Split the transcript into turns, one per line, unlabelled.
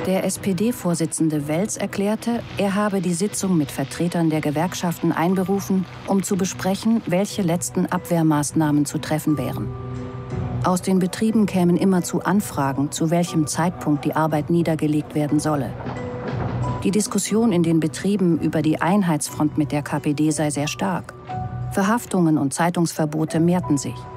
Der SPD-Vorsitzende Welz erklärte, er habe die Sitzung mit Vertretern der Gewerkschaften einberufen, um zu besprechen, welche letzten Abwehrmaßnahmen zu treffen wären. Aus den Betrieben kämen immerzu Anfragen, zu welchem Zeitpunkt die Arbeit niedergelegt werden solle. Die Diskussion in den Betrieben über die Einheitsfront mit der KPD sei sehr stark. Verhaftungen und Zeitungsverbote mehrten sich.